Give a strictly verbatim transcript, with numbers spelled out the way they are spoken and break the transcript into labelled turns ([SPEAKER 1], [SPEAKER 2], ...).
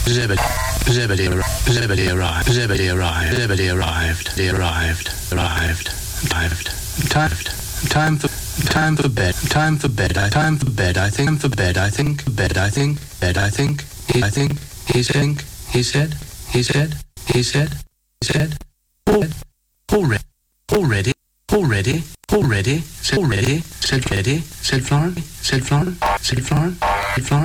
[SPEAKER 1] Zebedee, Zebedee, Zebedee arrived, Zebedee arrived, Zebedee arrived, they arrived, arrived, arrived, arrived. Time for, time for bed, time for bed, I, time for bed, I think, for bed, I think, bed, I think, bed, I think, he, I think, he said, he said, he said, he said, he said, already, already, already, already, said already, said ready, said Florence, said Florence, said Florence, said Florence.